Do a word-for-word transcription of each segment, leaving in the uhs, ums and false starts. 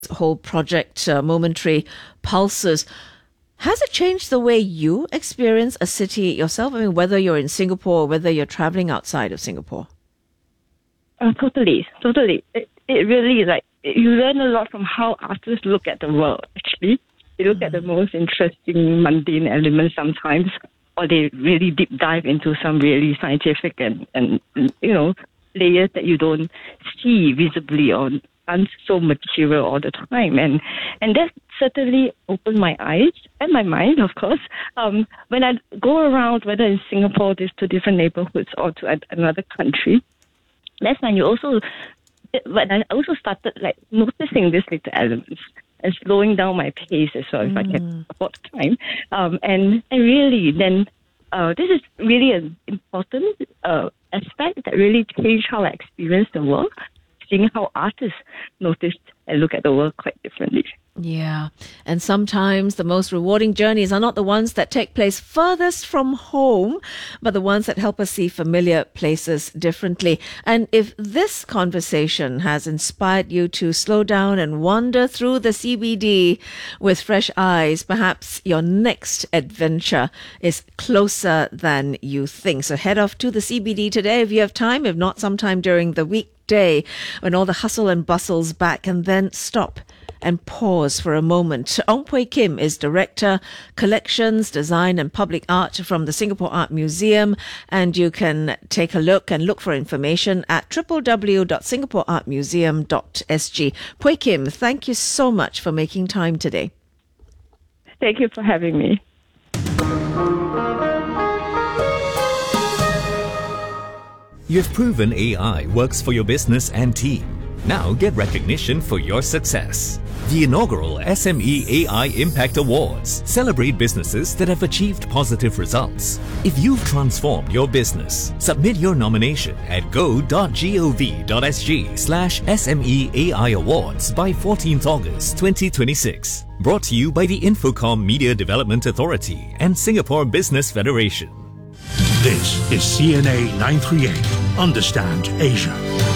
whole project, uh, Momentary Pulses. Has it changed the way you experience a city yourself? I mean, whether you're in Singapore or whether you're traveling outside of Singapore? Uh, totally, totally. It, it really, like, you learn a lot from how artists look at the world, actually. They look mm. at the most interesting, mundane elements sometimes, or they really deep dive into some really scientific and, and you know, layers that you don't see visibly or aren't so material all the time. And and that certainly opened my eyes and my mind, of course. Um, when I go around, whether in Singapore, these two different neighborhoods, or to another country, that's when you also, when I also started like noticing these little elements and slowing down my pace as well, mm. if I can afford time. Um, and, and really then, uh, this is really an important uh, aspect that really changed how I experience the world, seeing how artists notice and look at the world quite differently. Yeah, and sometimes the most rewarding journeys are not the ones that take place furthest from home, but the ones that help us see familiar places differently. And if this conversation has inspired you to slow down and wander through the C B D with fresh eyes, perhaps your next adventure is closer than you think. So head off to the C B D today if you have time, if not sometime during the weekday when all the hustle and bustle's back, and then stop and pause for a moment. Ong Pui Kim is Director, Collections, Design and Public Art from the Singapore Art Museum, and you can take a look and look for information at w w w dot singapore art museum dot s g. Pui Kim, thank you so much for making time today. Thank you for having me. You've proven A I works for your business and team. Now get recognition for your success. The inaugural S M E A I Impact Awards celebrate businesses that have achieved positive results. If you've transformed your business, submit your nomination at go dot gov dot s g slash S M E A I Awards by fourteenth August twenty twenty-six. Brought to you by the Infocom Media Development Authority and Singapore Business Federation. This is C N A nine thirty-eight. Understand Asia.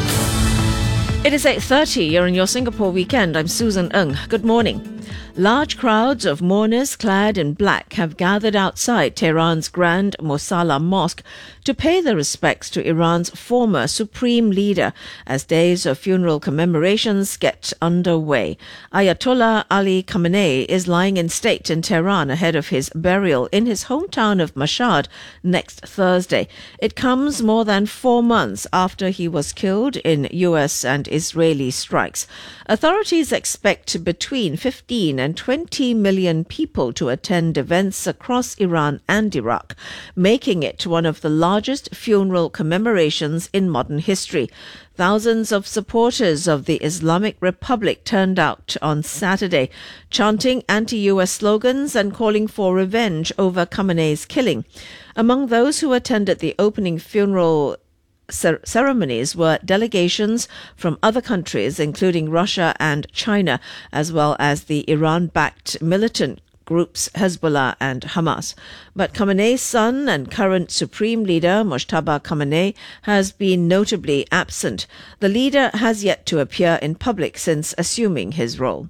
It is eight thirty. You're in your Singapore weekend. I'm Susan Ng. Good morning. Large crowds of mourners clad in black have gathered outside Tehran's Grand Mosala Mosque to pay their respects to Iran's former supreme leader as days of funeral commemorations get underway. Ayatollah Ali Khamenei is lying in state in Tehran ahead of his burial in his hometown of Mashhad next Thursday. It comes more than four months after he was killed in U S and Israeli strikes. Authorities expect between fifteen and twenty million people to attend events across Iran and Iraq, making it one of the largest funeral commemorations in modern history. Thousands of supporters of the Islamic Republic turned out on Saturday, chanting anti-U S slogans and calling for revenge over Khamenei's killing. Among those who attended the opening funeral ceremonies were delegations from other countries, including Russia and China, as well as the Iran-backed militant groups Hezbollah and Hamas. But Khamenei's son and current supreme leader, Mojtaba Khamenei, has been notably absent. The leader has yet to appear in public since assuming his role.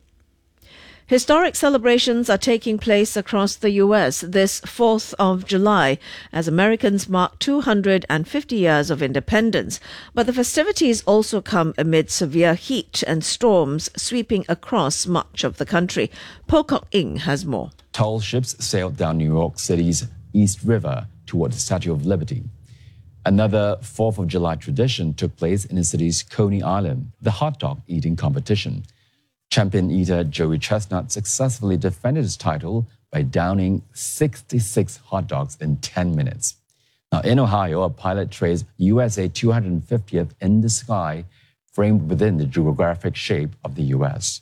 Historic celebrations are taking place across the U S this fourth of July as Americans mark two hundred fifty years of independence. But the festivities also come amid severe heat and storms sweeping across much of the country. Po Kok Ing has more. Tall ships sailed down New York City's East River toward the Statue of Liberty. Another fourth of July tradition took place in the city's Coney Island, the hot dog eating competition. Champion eater Joey Chestnut successfully defended his title by downing sixty-six hot dogs in ten minutes. Now, in Ohio, a pilot traced U S A two hundred fiftieth in the sky, framed within the geographic shape of the U S.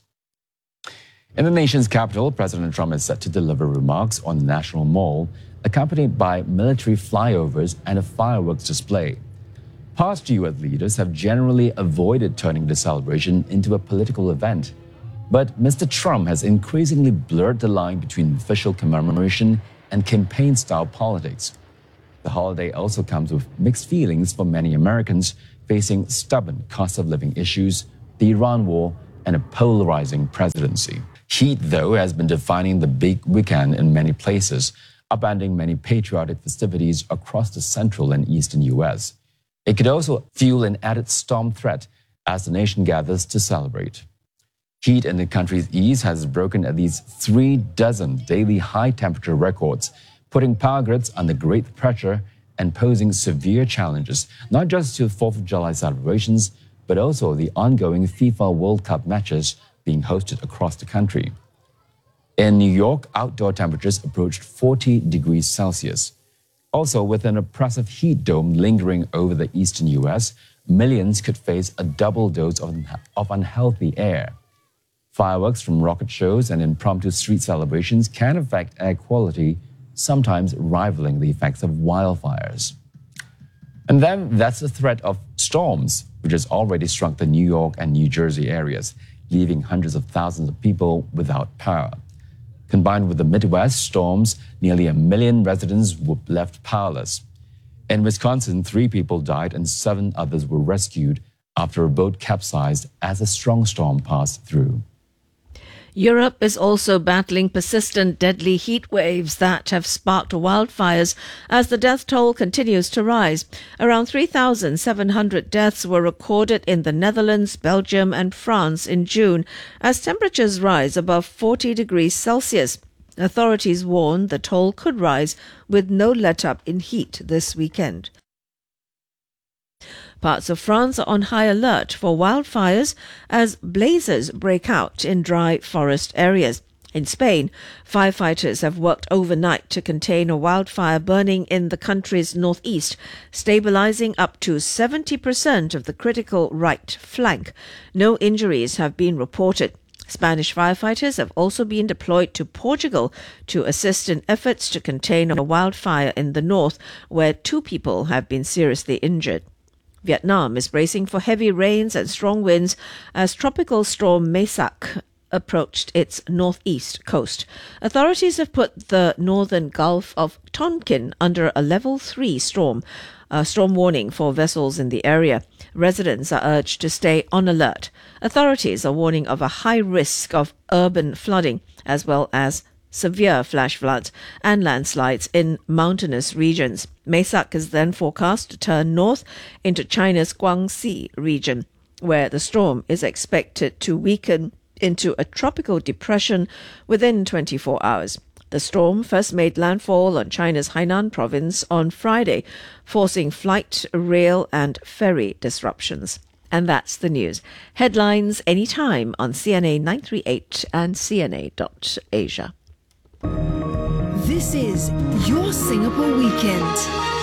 In the nation's capital, President Trump is set to deliver remarks on the National Mall, accompanied by military flyovers and a fireworks display. Past U S leaders have generally avoided turning the celebration into a political event. But Mister Trump has increasingly blurred the line between official commemoration and campaign-style politics. The holiday also comes with mixed feelings for many Americans facing stubborn cost-of-living issues, the Iran war, and a polarizing presidency. Heat, though, has been defining the big weekend in many places, upending many patriotic festivities across the central and eastern U S. It could also fuel an added storm threat as the nation gathers to celebrate. Heat in the country's east has broken at least three dozen daily high-temperature records, putting power grids under great pressure and posing severe challenges, not just to fourth of July celebrations, but also the ongoing FIFA World Cup matches being hosted across the country. In New York, outdoor temperatures approached forty degrees Celsius. Also, with an oppressive heat dome lingering over the eastern U S, millions could face a double dose of, of unhealthy air. Fireworks from rocket shows and impromptu street celebrations can affect air quality, sometimes rivaling the effects of wildfires. And then that's the threat of storms, which has already struck the New York and New Jersey areas, leaving hundreds of thousands of people without power. Combined with the Midwest storms, nearly a million residents were left powerless. In Wisconsin, three people died and seven others were rescued after a boat capsized as a strong storm passed through. Europe is also battling persistent deadly heat waves that have sparked wildfires as the death toll continues to rise. Around three thousand seven hundred deaths were recorded in the Netherlands, Belgium and France in June as temperatures rise above forty degrees Celsius. Authorities warn the toll could rise with no let-up in heat this weekend. Parts of France are on high alert for wildfires as blazes break out in dry forest areas. In Spain, firefighters have worked overnight to contain a wildfire burning in the country's northeast, stabilizing up to seventy percent of the critical right flank. No injuries have been reported. Spanish firefighters have also been deployed to Portugal to assist in efforts to contain a wildfire in the north, where two people have been seriously injured. Vietnam is bracing for heavy rains and strong winds as tropical storm Maisak approached its northeast coast. Authorities have put the northern Gulf of Tonkin under a level three storm, a storm warning for vessels in the area. Residents are urged to stay on alert. Authorities are warning of a high risk of urban flooding as well as severe flash floods and landslides in mountainous regions. Maisak is then forecast to turn north into China's Guangxi region, where the storm is expected to weaken into a tropical depression within twenty-four hours. The storm first made landfall on China's Hainan province on Friday, forcing flight, rail and ferry disruptions. And that's the news. Headlines anytime on C N A nine thirty-eight and C N A dot asia. This is your Singapore Weekend.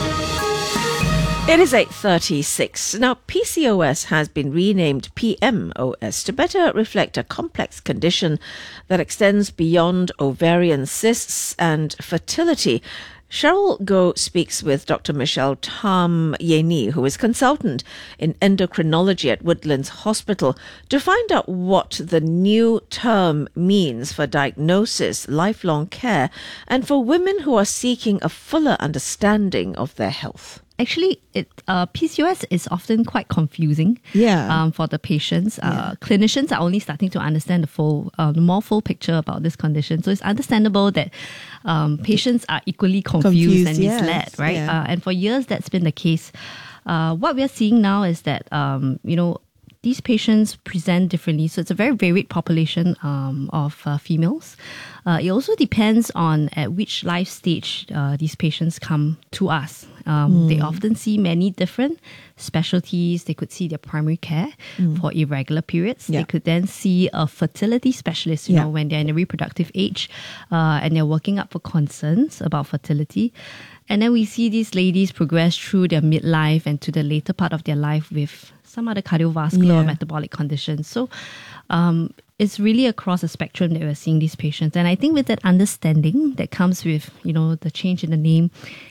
It is eight thirty-six. Now, P C O S has been renamed P M O S to better reflect a complex condition that extends beyond ovarian cysts and fertility. Cheryl Goh speaks with Doctor Michelle Tam Yeni, who is consultant in endocrinology at Woodlands Hospital, to find out what the new term means for diagnosis, lifelong care, and for women who are seeking a fuller understanding of their health. Actually, it uh, P C O S is often quite confusing Yeah. um, for the patients. Uh, Clinicians are only starting to understand the full, uh, the more full picture about this condition. So it's understandable that um, patients are equally confused, Confused, and yes, misled, right? yeah. Uh, and for years, that's been the case. Uh, what we are seeing now is that, um, you know, these patients present differently. So it's a very varied population um, of uh, females. Uh, it also depends on at which life stage uh, these patients come to us. Um, mm. They often see many different specialties. They could see their primary care mm. for irregular periods. Yeah. They could then see a fertility specialist, you Yeah. know, when they're in a reproductive age uh, and they're working up for concerns about fertility. And then we see these ladies progress through their midlife and to the later part of their life with some other cardiovascular Yeah. or metabolic conditions. So um, it's really across the spectrum that we're seeing these patients. And I think with that understanding that comes with, you know, the change in the name,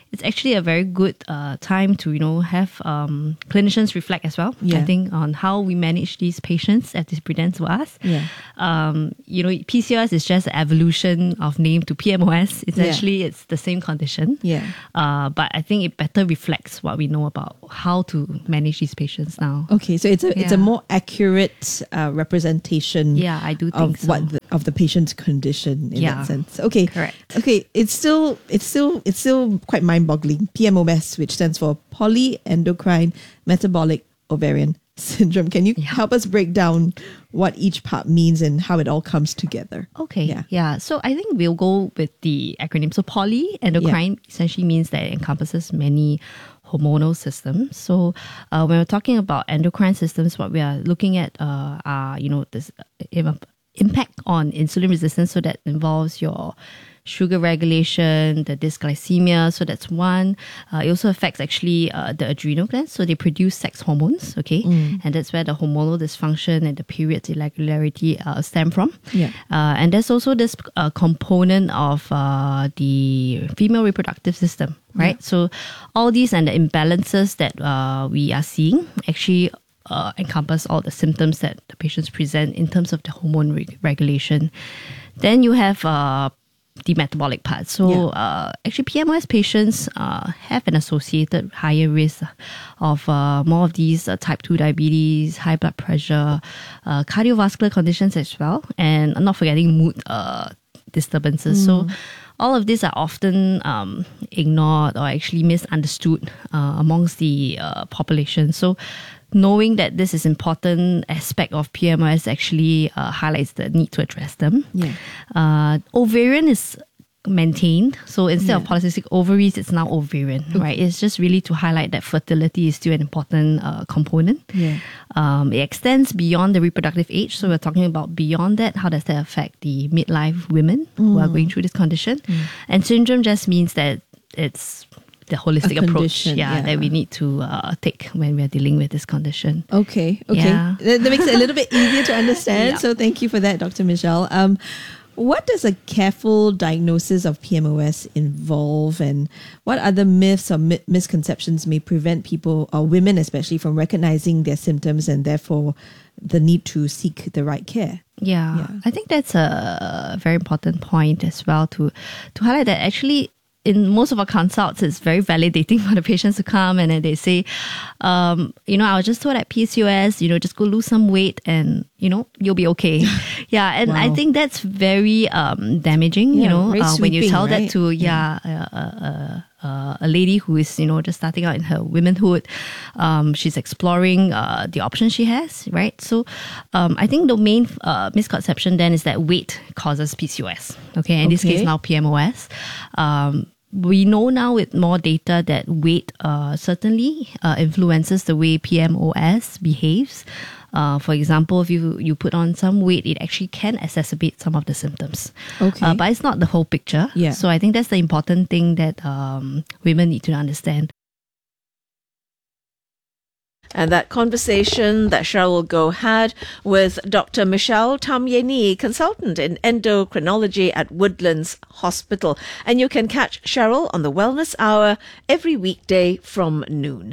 it's actually a very good uh, time to, you know, have um, clinicians reflect as well, Yeah. I think, on how we manage these patients as they present to us. Yeah. Um, you know, P C O S is just an evolution of name to P M O S. It's Yeah. actually, it's the same condition. Yeah. Uh, but I think it better reflects what we know about how to manage these patients now. Okay, so it's a it's a Yeah. more accurate uh, representation. Yeah, I do think of so. what the, of the patient's condition in Yeah. that sense. Okay, Correct. Okay, it's still it's still it's still quite mind-boggling. P M O S, which stands for polyendocrine metabolic ovarian syndrome. Can you Yeah. help us break down what each part means and how it all comes together? Okay. Yeah. Yeah. So I think we'll go with the acronym. So polyendocrine essentially means that it encompasses many hormonal systems. So uh, when we're talking about endocrine systems, what we are looking at uh, are, you know, this uh, impact on insulin resistance. So that involves your sugar regulation, the dysglycemia. So that's one. Uh, it also affects actually uh, the adrenal glands. So they produce sex hormones, okay? Mm. And that's where the hormonal dysfunction and the period irregularity uh, stem from. Yeah. Uh, and there's also this uh, component of uh, the female reproductive system, right? Yeah. So all these and the imbalances that uh, we are seeing actually uh, encompass all the symptoms that the patients present in terms of the hormone re- regulation. Then you have uh, the metabolic part. So Yeah. uh, actually P M O S patients uh, have an associated higher risk of uh, more of these uh, type two diabetes, high blood pressure, uh, cardiovascular conditions as well, and not forgetting mood uh, disturbances. So all of these are often um, ignored or actually misunderstood uh, amongst the uh, population. So knowing that this is important aspect of P M O S actually uh, highlights the need to address them. Yeah. Uh, ovarian is maintained. So instead of Yeah. polycystic ovaries, it's now ovarian, right? It's just really to highlight that fertility is still an important uh, component. Yeah. Um, it extends beyond the reproductive age. So we're talking about beyond that. How does that affect the midlife women who are going through this condition? And syndrome just means that it's the holistic A approach condition, yeah, yeah. that we need to uh, take when we're dealing with this condition. Okay, okay. Yeah. That, that makes it a little bit easier to understand. Yeah. So thank you for that, Doctor Michelle. Um, what does a careful diagnosis of P M O S involve, and what other myths or mi- misconceptions may prevent people, or women especially, from recognizing their symptoms and therefore the need to seek the right care? Yeah, Yeah. I think that's a very important point as well to to highlight that actually in most of our consults, it's very validating for the patients to come and then they say, um, you know, I was just told at P C O S, you know, just go lose some weight and, you know, you'll be okay. Yeah, and I Wow. think that's very um, damaging, Yeah, you know, very uh, when you sweeping, tell right? that to, yeah, uh, uh, uh, uh, a lady who is, you know, just starting out in her womanhood. Um, she's exploring uh, the options she has, right? So um, I think the main uh, misconception then is that weight causes P C O S. Okay, in this Okay. case now P M O S. Um, we know now with more data that weight uh, certainly uh, influences the way P M O S behaves. Uh, for example, if you, you put on some weight, it actually can exacerbate some of the symptoms. Okay. Uh, but it's not the whole picture. Yeah. So I think that's the important thing that um, women need to understand. And that conversation that Cheryl Goh had with Doctor Michelle Tam Ye Ni, consultant in endocrinology at Woodlands Hospital. And you can catch Cheryl on the Wellness Hour every weekday from noon.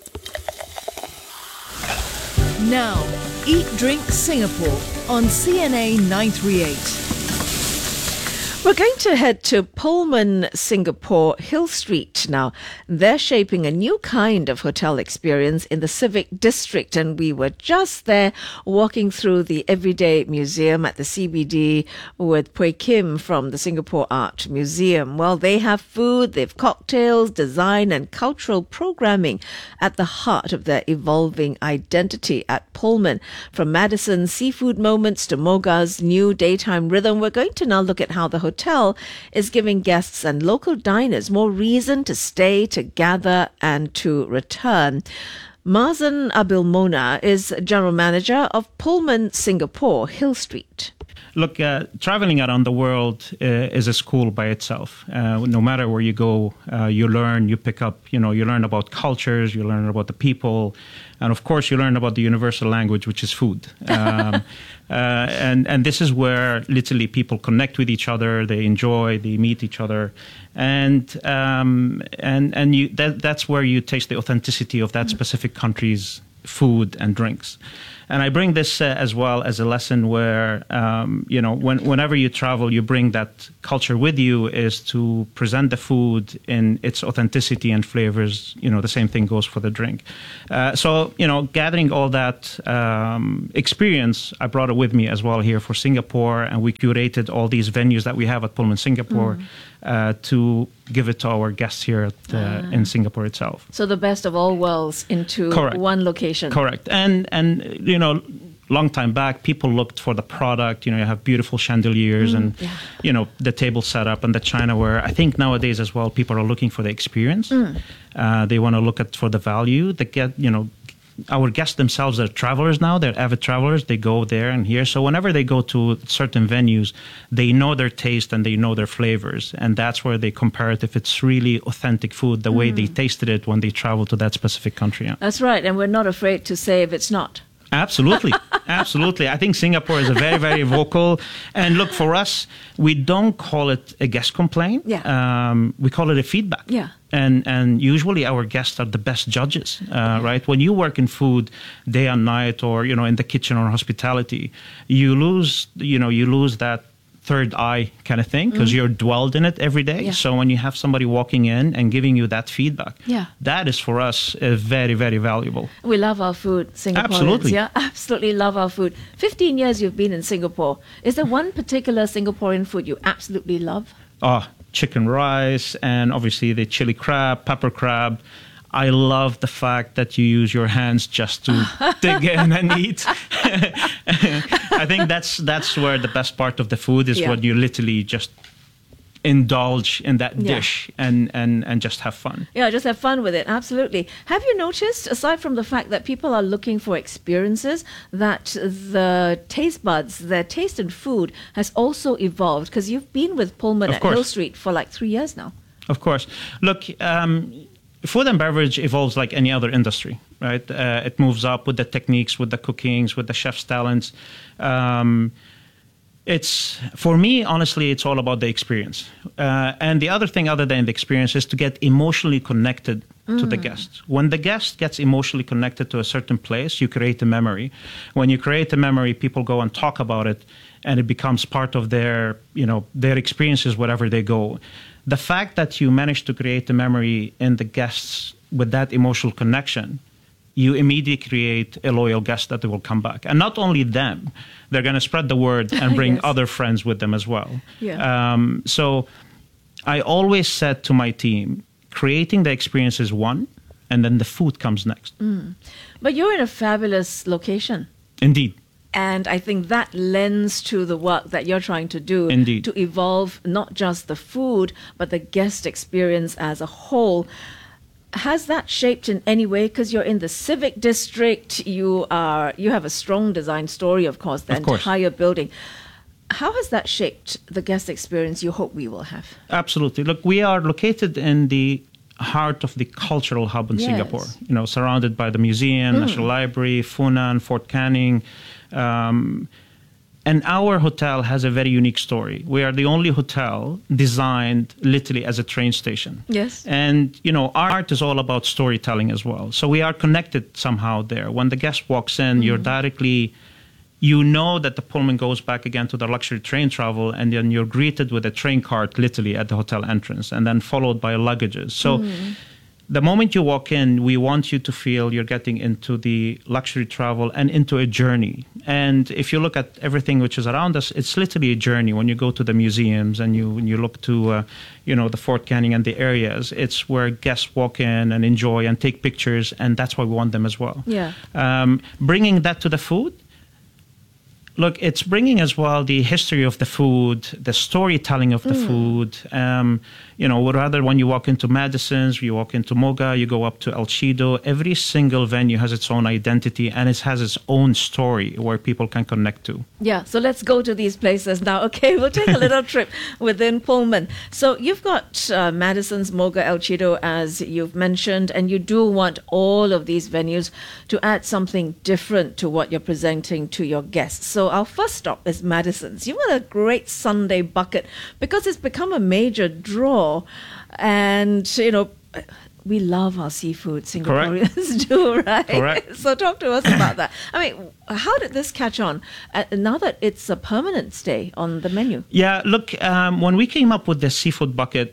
Now, Eat Drink Singapore on C N A nine thirty-eight. We're going to head to Pullman, Singapore, Hill Street now. They're shaping a new kind of hotel experience in the Civic District, and we were just there walking through the Everyday Museum at the C B D with Pui Kim from the Singapore Art Museum. Well, they have food, they have cocktails, design and cultural programming at the heart of their evolving identity at Pullman. From Madison's seafood moments to Moga's new daytime rhythm, we're going to now look at how the hotel is giving guests and local diners more reason to stay, to gather and to return. Mazen Abilmona is General Manager of Pullman Singapore, Hill Street. Look, uh, traveling around the world uh, is a school by itself. Uh, no matter where you go, uh, you learn, you pick up, you know, you learn about cultures, you learn about the people, and of course, you learn about the universal language, which is food. Um, uh, and and this is where literally people connect with each other, they enjoy, they meet each other, and um, and and you that that's where you taste the authenticity of that specific country's food and drinks. And I bring this uh, as well as a lesson where, um, you know, when, whenever you travel, you bring that culture with you, is to present the food in its authenticity and flavors. You know, the same thing goes for the drink. Uh, so, you know, gathering all that um, experience, I brought it with me as well here for Singapore. And we curated all these venues that we have at Pullman Singapore mm. uh, to give it to our guests here at, uh, ah. in Singapore itself. So the best of all worlds into Correct. one location. Correct. And, and you know, long time back, people looked for the product. You know, you have beautiful chandeliers mm, and, yeah. you know, the table setup and the chinaware. I think nowadays as well, people are looking for the experience. Mm. Uh, they want to look at for the value. They get, you know, our guests themselves are travelers now. They're avid travelers. They go there and here. So whenever they go to certain venues, they know their taste and they know their flavors. And that's where they compare it if it's really authentic food, the mm. way they tasted it when they travel to that specific country. Yeah. That's right. And we're not afraid to say if it's not. Absolutely. Absolutely. I think Singapore is a very, very vocal. And look, for us, we don't call it a guest complaint. Yeah. Um, we call it a feedback. Yeah. And and usually our guests are the best judges, uh, right? When you work in food day and night, or, you know, in the kitchen or hospitality, you lose, you know, you lose that third eye kind of thing because mm. you're dwelled in it every day. Yeah. So when you have somebody walking in and giving you that feedback, yeah. that is for us uh, very, very valuable. We love our food, Singaporeans. Absolutely. Yeah, absolutely love our food. fifteen years you've been in Singapore. Is there one particular Singaporean food you absolutely love? Oh, chicken rice and obviously the chili crab, pepper crab. I love the fact that you use your hands just to dig in and eat. I think that's that's where the best part of the food is, yeah. when you literally just indulge in that yeah. dish and, and, and just have fun. Yeah, just have fun with it. Absolutely. Have you noticed, aside from the fact that people are looking for experiences, that the taste buds, their taste in food has also evolved? Because you've been with Pullman of at course. Hill Street for like three years now. Of course. Look, um, food and beverage evolves like any other industry, right? Uh, it moves up with the techniques, with the cookings, with the chef's talents. Um, it's, for me, honestly, it's all about the experience. Uh, and the other thing other than the experience is to get emotionally connected mm. to the guest. When the guest gets emotionally connected to a certain place, you create a memory. When you create a memory, people go and talk about it, and it becomes part of their, you know, their experiences wherever they go. The fact that you manage to create a memory in the guests with that emotional connection, you immediately create a loyal guest that will come back. And not only them, they're going to spread the word and bring yes. other friends with them as well. Yeah. Um, so I always said to my team, creating the experience is one, and then the food comes next. Mm. But you're in a fabulous location. Indeed. And I think that lends to the work that you're trying to do. Indeed. To evolve not just the food, but the guest experience as a whole. Has that shaped in any way? Because you're in the civic district, you are you have a strong design story, of course, the of course. entire building. How has that shaped the guest experience you hope we will have? Absolutely. Look, we are located in the heart of the cultural hub in yes. Singapore, you know, surrounded by the museum, mm. National Library, Funan, Fort Canning. Um, and our hotel has a very unique story. We are the only hotel designed literally as a train station. Yes. And, you know, art is all about storytelling as well. So we are connected somehow there. When the guest walks in, mm. you're directly, you know that the Pullman goes back again to the luxury train travel, and then you're greeted with a train cart literally at the hotel entrance, and then followed by luggages. So mm. the moment you walk in, we want you to feel you're getting into the luxury travel and into a journey. And if you look at everything which is around us, it's literally a journey. When you go to the museums and you when you look to, uh, you know, the Fort Canning and the areas, it's where guests walk in and enjoy and take pictures, and that's why we want them as well. Yeah. Um, bringing that to the food, Look, it's bringing as well the history of the food, the storytelling of the mm. food. Um, you know, rather when you walk into Madison's, you walk into Moga, you go up to El Chido, every single venue has its own identity and it has its own story where people can connect to. Yeah, so let's go to these places now. Okay, we'll take a little trip within Pullman. So you've got uh, Madison's, Moga, El Chido, as you've mentioned, and you do want all of these venues to add something different to what you're presenting to your guests. So our first stop is Madison's. You've got a great Sunday bucket because it's become a major draw. And, you know, we love our seafood, Singaporeans Correct. do, right? Correct. So talk to us about that. I mean, how did this catch on uh, now that it's a permanent stay on the menu? Yeah, look, um, when we came up with the seafood bucket,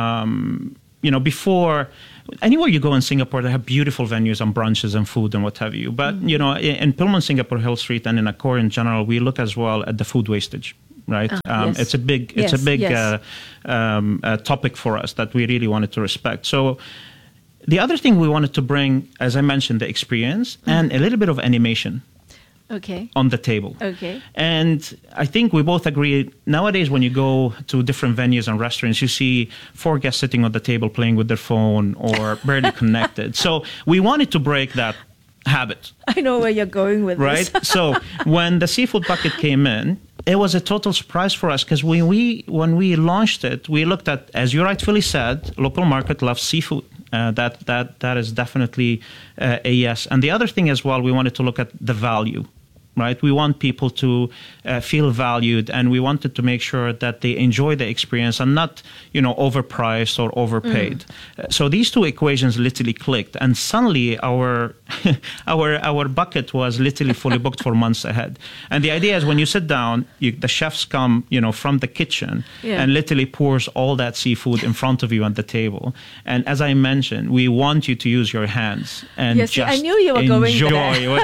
um, you know, before... Anywhere you go in Singapore, they have beautiful venues and brunches and food and what have you. But, mm-hmm. you know, in, in Pullman Singapore Hill Street and in Accor in general, we look as well at the food wastage. Right, ah, um, yes. it's a big, it's yes, a big yes. uh, um, uh, topic for us that we really wanted to respect. So, the other thing we wanted to bring, as I mentioned, the experience mm. and a little bit of animation. Okay. On the table. Okay. And I think we both agree nowadays when you go to different venues and restaurants, you see four guests sitting on the table playing with their phone or barely connected. So we wanted to break that habit. I know where you're going with right? this. Right? So when the seafood bucket came in, it was a total surprise for us because when we when we launched it, we looked at, as you rightfully said, local market loves seafood. Uh, that that that is definitely uh, a yes. And the other thing as well, we wanted to look at the value. Right, we want people to uh, feel valued, and we wanted to make sure that they enjoy the experience and not, you know, overpriced or overpaid. Mm. Uh, so these two equations literally clicked, and suddenly our our our bucket was literally fully booked for months ahead. And the idea is when you sit down, you, the chefs come, you know, from the kitchen yeah. and literally pours all that seafood in front of you on the table. And as I mentioned, we want you to use your hands and yes, just I knew you were enjoy going there. with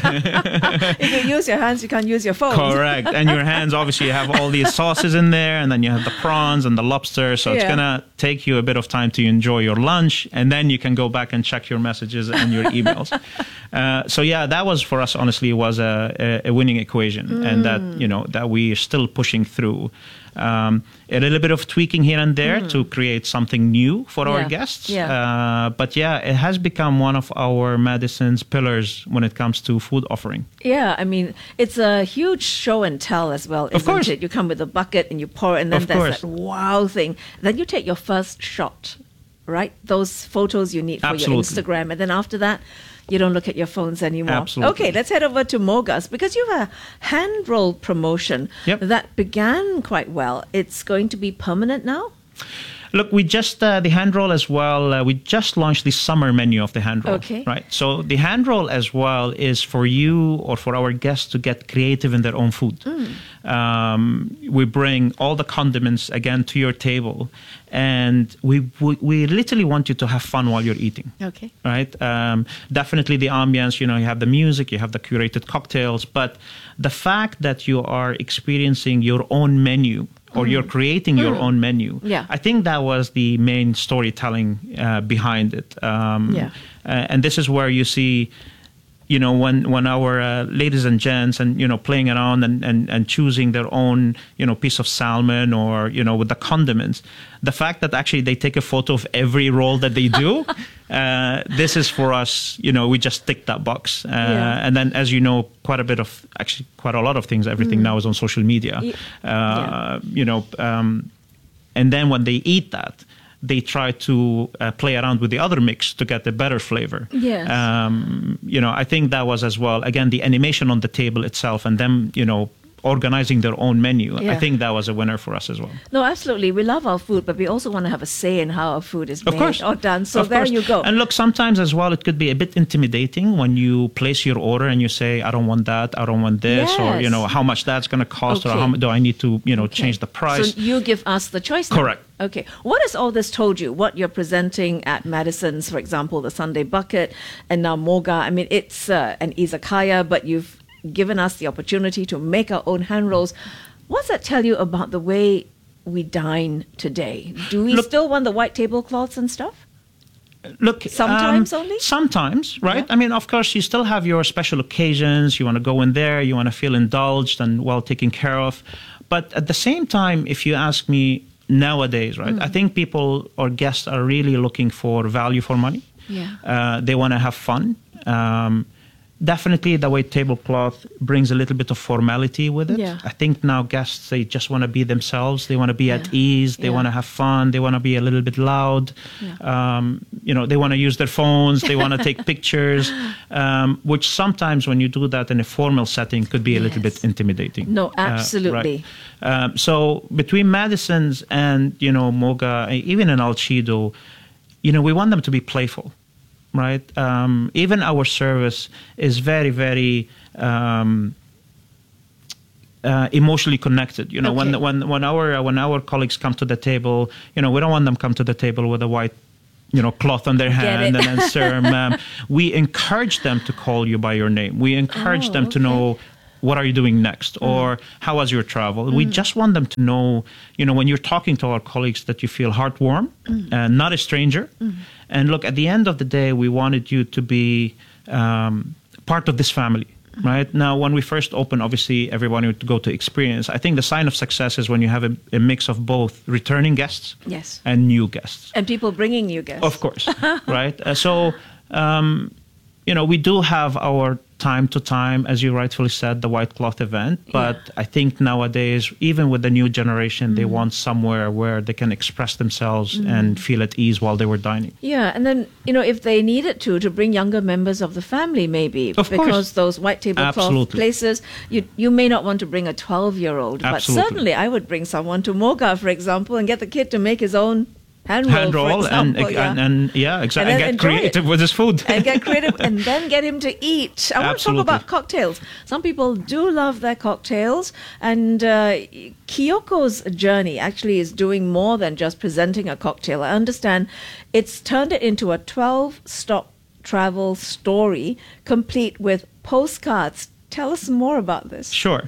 that. If you use your hands, you can't use your phone. Correct. And your hands, obviously, you have all these sauces in there, and then you have the prawns and the lobster. So yeah. it's going to take you a bit of time to enjoy your lunch, and then you can go back and check your messages and your emails. uh, so yeah, that was for us, honestly, was a, a winning equation, mm. and that, you know, that we are still pushing through. Um, a little bit of tweaking here and there mm. to create something new for yeah. our guests. Yeah. Uh, but yeah, it has become one of our Madison's pillars when it comes to food offering. Yeah, I mean, it's a huge show and tell as well, isn't of course. it? You come with a bucket and you pour, and then of there's course. that wow thing. Then you take your first shot, right? Those photos you need for Absolutely. your Instagram. And then after that, you don't look at your phones anymore. Absolutely. Okay, let's head over to Moga's because you have a hand roll promotion yep. that began quite well. It's going to be permanent now? Look, we just, uh, the hand roll as well, uh, we just launched the summer menu of the hand roll. Okay. Right. So the hand roll as well is for you or for our guests to get creative in their own food. Mm. Um, we bring all the condiments again to your table, and we, we we literally want you to have fun while you're eating. Okay. Right. Um, definitely the ambience, you know, you have the music, you have the curated cocktails, but the fact that you are experiencing your own menu or mm. you're creating mm. your own menu. Yeah. I think that was the main storytelling uh, behind it. Um, yeah. Uh, and this is where you see, you know, when, when our uh, ladies and gents and, you know, playing around and, and, and choosing their own, you know, piece of salmon or, you know, with the condiments, the fact that actually they take a photo of every roll that they do, uh, this is for us, you know, we just tick that box. Uh, yeah. And then, as you know, quite a bit of, actually quite a lot of things, everything mm. now is on social media, yeah. Uh, yeah. you know, um, and then when they eat that, they try to uh, play around with the other mix to get a better flavor. Yes. Um, you know, I think that was as well, again, the animation on the table itself and them, you know, organizing their own menu. Yeah. I think that was a winner for us as well. No, absolutely. We love our food, but we also want to have a say in how our food is of made course. or done. So of there course. you go. And look, sometimes as well, it could be a bit intimidating when you place your order and you say, I don't want that, I don't want this, yes. or, you know, how much that's going to cost, okay. or how do I need to, you know, okay. change the price. So you give us the choice now. Correct. Okay. What has all this told you? What you're presenting at Madison's, for example, the Sunday Bucket, and now Moga. I mean, it's uh, an izakaya, but you've given us the opportunity to make our own hand rolls. What's that tell you about the way we dine today? Do we Look, still want the white tablecloths and stuff? Look, Sometimes um, only? Sometimes, right? Yeah. I mean, of course, you still have your special occasions. You want to go in there. You want to feel indulged and well taken care of. But at the same time, if you ask me nowadays, right, I think people or guests are really looking for value for money. Yeah. Uh, they want to have fun. Um, Definitely, the white tablecloth brings a little bit of formality with it. Yeah. I think now guests, they just want to be themselves. They want to be Yeah. at ease. They Yeah. want to have fun. They want to be a little bit loud. Yeah. Um, you know, they want to use their phones. They want to take pictures, um, which sometimes when you do that in a formal setting could be a little Yes. bit intimidating. No, Uh, right. absolutely. Um, so between Madison's and, you know, Moga, even in Alcedo, you know, we want them to be playful. Right. Um, even our service is very, very um, uh, emotionally connected. You know, Okay. when when when our when our colleagues come to the table, you know, we don't want them come to the table with a white, you know, cloth on their Get hand it. and then sir, ma'am. We encourage them to call you by your name. We encourage Oh, them to okay. know, what are you doing next? Or how was your travel? We just want them to know, you know, when you're talking to our colleagues, that you feel heartwarm and not a stranger. And look, at the end of the day, we wanted you to be um, part of this family. Right now, when we first opened, obviously everyone would go to experience. I think the sign of success is when you have a, a mix of both returning guests Yes. and new guests. And people bringing you guests. Of course, right? Uh, so, um, you know, we do have our time to time, as you rightfully said, the white cloth event. But Yeah. I think nowadays, even with the new generation, they want somewhere where they can express themselves and feel at ease while they were dining. Yeah, and then, you know, if they needed to, to bring younger members of the family, maybe. Of course. Because those white tablecloth Absolutely. places, you you may not want to bring a twelve-year-old. But Absolutely. certainly I would bring someone to Moga, for example, and get the kid to make his own hand roll, Hand for roll and, example, yeah. and, and yeah, exactly. And And, then get enjoy creative it. with his food. and get creative and then get him to eat. I want to talk Absolutely. about cocktails. Some people do love their cocktails, and uh, Kyoko's journey actually is doing more than just presenting a cocktail. I understand it's turned it into a twelve-stop travel story complete with postcards. Tell us more about this. Sure.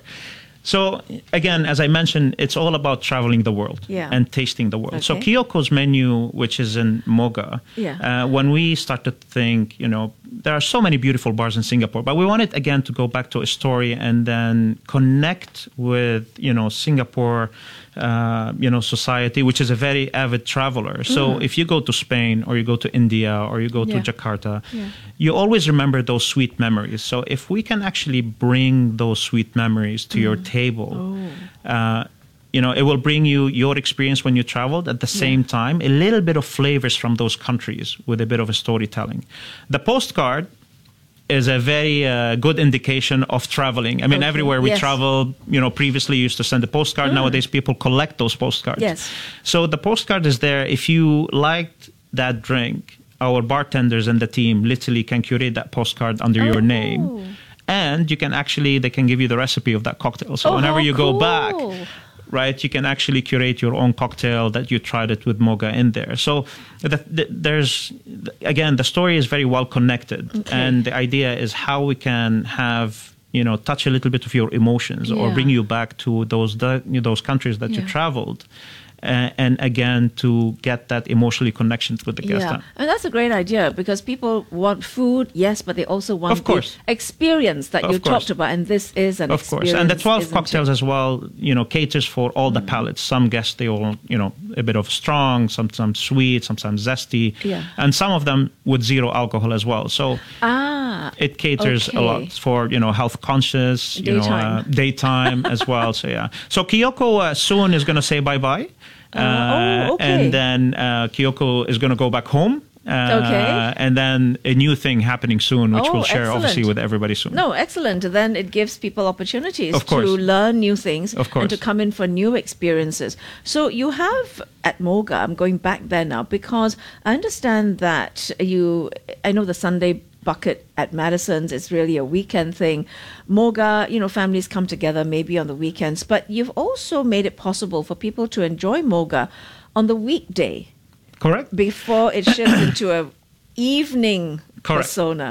So again, as I mentioned, it's all about traveling the world Yeah. and tasting the world. So Okay. Kyoko's menu, which is in Moga, Yeah. uh, when we started to think, you know, there are so many beautiful bars in Singapore, but we wanted again to go back to a story and then connect with, you know, Singapore, uh, you know, society, which is a very avid traveler. So if you go to Spain or you go to India or you go Mm. Yeah. to Jakarta, Yeah. you always remember those sweet memories. So if we can actually bring those sweet memories to your table, Oh. uh, you know, it will bring you your experience when you traveled. At the same time, a little bit of flavors from those countries with a bit of a storytelling. The postcard is a very uh, good indication of traveling. I mean, Okay, everywhere we yes. travel, you know, previously you used to send a postcard. Nowadays, people collect those postcards. Yes. So the postcard is there. If you liked that drink, our bartenders and the team literally can curate that postcard under your Oh. name. And you can actually, they can give you the recipe of that cocktail. So Oh, whenever how you go back, cool. right, you can actually curate your own cocktail that you tried it with Moga in there. So the, the, there's, again, the story is very well connected. Okay. And the idea is how we can have, you know, touch a little bit of your emotions or Yeah. bring you back to those, the, you know, those countries that you Yeah. traveled. Uh, and again, to get that emotionally connection with the guest. Yeah, and that's a great idea because people want food, yes, but they also want Of course. the experience that Of you course. talked about, and this is an Of experience. course, and the twelve isn't cocktails it? as well, you know, caters for all the palates. Some guests, they all, you know, a bit of strong, sometimes sweet, sometimes zesty, Yeah. and some of them with zero alcohol as well. So Ah, it caters okay. a lot for, you know, health conscious, you know, uh, Daytime. daytime as well. So yeah, so Kyoko uh, soon is going to say bye bye. Uh, oh, okay. And then uh, Kyoko is going to go back home. Uh, Okay. And then a new thing happening soon, which Oh, we'll share obviously excellent. with everybody soon. No, excellent. Then it gives people opportunities Of course. to learn new things Of course. and to come in for new experiences. So you have at Moga, I'm going back there now because I understand that you, I know the Sunday bucket at Madison's is really a weekend thing. Moga, you know, families come together maybe on the weekends, but you've also made it possible for people to enjoy Moga on the weekday Correct? before it shifts into a evening Correct. persona.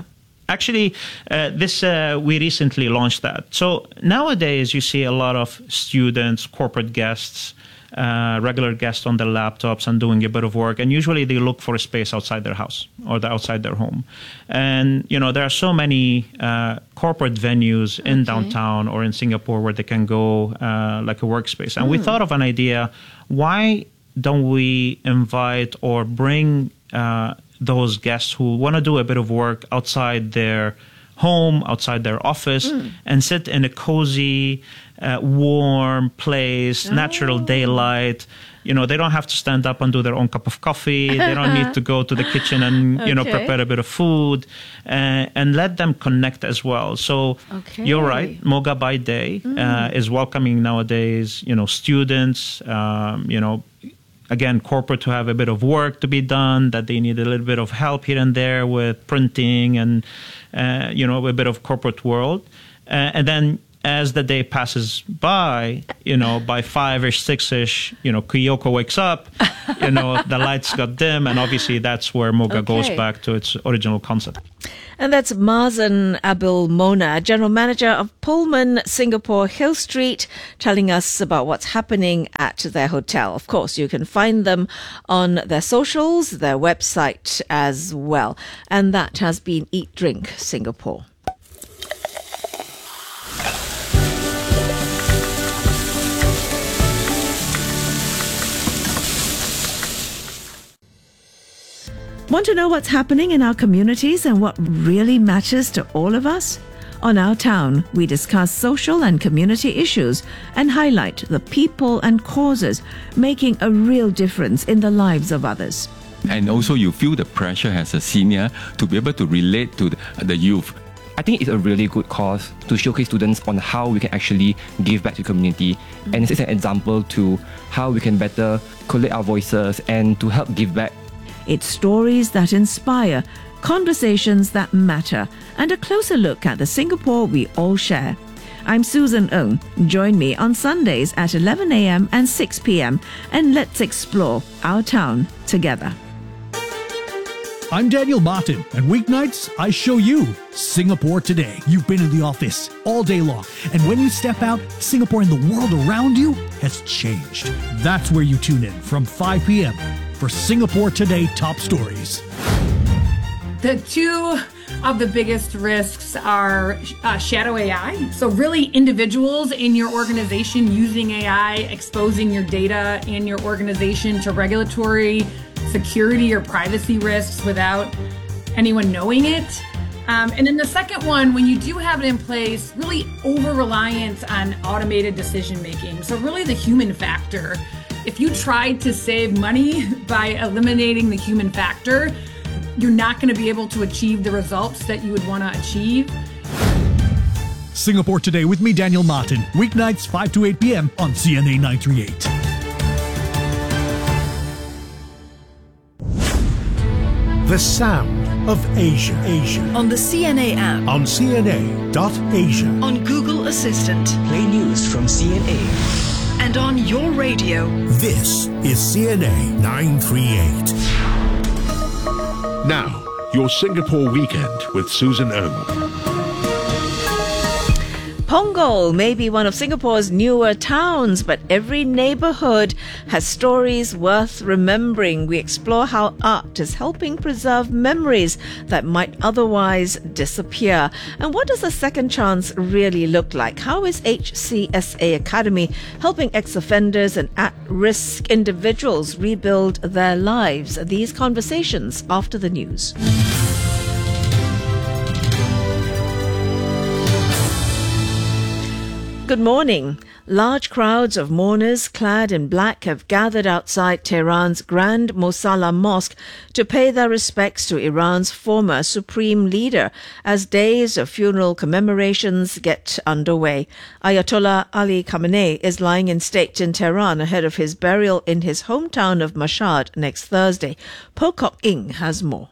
Actually, uh, this uh, we recently launched that. So nowadays, you see a lot of students, corporate guests, uh, regular guests on their laptops and doing a bit of work. And usually they look for a space outside their house or the, outside their home. And, you know, there are so many uh, corporate venues in okay. downtown or in Singapore where they can go uh, like a workspace. And mm. we thought of an idea. Why don't we invite or bring uh, those guests who want to do a bit of work outside their home, outside their office, mm. and sit in a cozy, uh, warm place, oh. natural daylight. You know, they don't have to stand up and do their own cup of coffee. They don't need to go to the kitchen and, okay. you know, prepare a bit of food, uh, and let them connect as well. So okay. you're right. Moga by Day mm. uh, is welcoming nowadays, you know, students, um, you know, again, corporate to have a bit of work to be done, that they need a little bit of help here and there with printing and, uh, you know, a bit of corporate world. Uh, and then as the day passes by, you know, by five-ish, six-ish, you know, Kyoko wakes up, you know, the lights got dim, and obviously that's where Moga okay. goes back to its original concept. And that's Mazen Abil Mona, General Manager of Pullman Singapore Hill Street, telling us about what's happening at their hotel. Of course, you can find them on their socials, their website as well. And that has been Eat Drink Singapore. Want to know what's happening in our communities and what really matters to all of us? On Our Town, we discuss social and community issues and highlight the people and causes making a real difference in the lives of others. And also you feel the pressure as a senior to be able to relate to the, the youth. I think it's a really good cause to showcase students on how we can actually give back to the community. Mm-hmm. And it's an example to how we can better collate our voices and to help give back. It's stories that inspire, conversations that matter, and a closer look at the Singapore we all share. I'm Susan Ng. Join me on Sundays at eleven a.m. and six p.m. and let's explore our town together. I'm Daniel Martin, and weeknights I show you Singapore Today. You've been in the office all day long, and when you step out, Singapore and the world around you has changed. That's where you tune in from five p.m. for Singapore Today Top Stories. The two of the biggest risks are uh, shadow A I. So really individuals in your organization using A I, exposing your data in your organization to regulatory, security, or privacy risks without anyone knowing it. Um, and then the second one, when you do have it in place, really over-reliance on automated decision-making. So really the human factor. If you tried to save money by eliminating the human factor, you're not going to be able to achieve the results that you would want to achieve. Singapore Today with me, Daniel Martin. Weeknights five to eight p.m. on C N A nine thirty-eight. The sound of Asia. Asia. On the C N A app. On C N A dot Asia. On Google Assistant. Play news from C N A. And on your radio. This is C N A nine thirty-eight. Now, your Singapore weekend with Susan Ng. Punggol may be one of Singapore's newer towns, but every neighbourhood has stories worth remembering. We explore how art is helping preserve memories that might otherwise disappear. And what does a second chance really look like? How is H C S A Academy helping ex-offenders and at-risk individuals rebuild their lives? These conversations after the news. Good morning. Large crowds of mourners clad in black have gathered outside Tehran's Grand Mosala Mosque to pay their respects to Iran's former supreme leader as days of funeral commemorations get underway. Ayatollah Ali Khamenei is lying in state in Tehran ahead of his burial in his hometown of Mashhad next Thursday. Pocock Ing has more.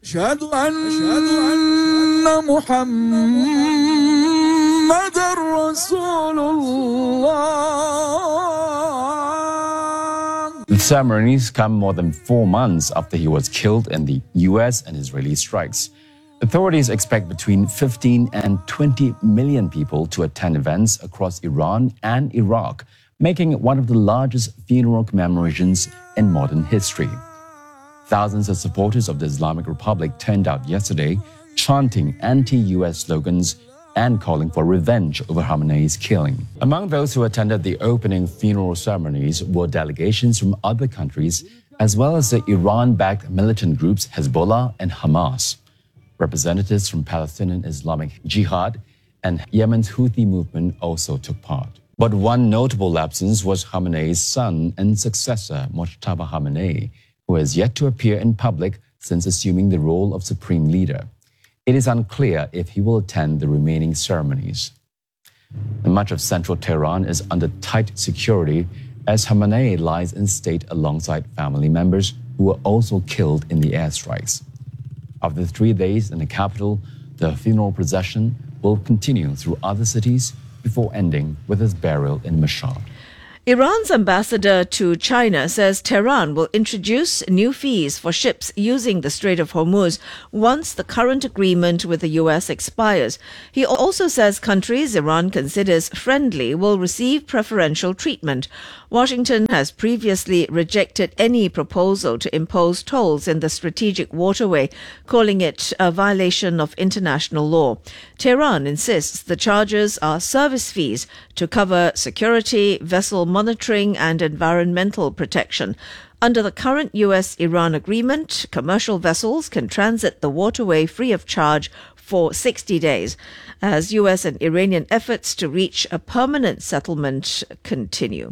The ceremonies come more than four months after he was killed in the U S and Israeli strikes. Authorities expect between fifteen and twenty million people to attend events across Iran and Iraq, making it one of the largest funeral commemorations in modern history. Thousands of supporters of the Islamic Republic turned out yesterday, chanting anti-U S slogans and calling for revenge over Khamenei's killing. Among those who attended the opening funeral ceremonies were delegations from other countries, as well as the Iran-backed militant groups Hezbollah and Hamas. Representatives from Palestinian Islamic Jihad and Yemen's Houthi movement also took part. But one notable absence was Khamenei's son and successor, Mojtaba Khamenei, who has yet to appear in public since assuming the role of supreme leader. It is unclear if he will attend the remaining ceremonies. And much of central Tehran is under tight security as Khamenei lies in state alongside family members who were also killed in the airstrikes. After three days in the capital, the funeral procession will continue through other cities before ending with his burial in Mashhad. Iran's ambassador to China says Tehran will introduce new fees for ships using the Strait of Hormuz once the current agreement with the U S expires. He also says countries Iran considers friendly will receive preferential treatment. Washington has previously rejected any proposal to impose tolls in the strategic waterway, calling it a violation of international law. Tehran insists the charges are service fees to cover security, vessel monitoring and environmental protection. Under the current U S-Iran agreement, commercial vessels can transit the waterway free of charge for sixty days, as U S and Iranian efforts to reach a permanent settlement continue.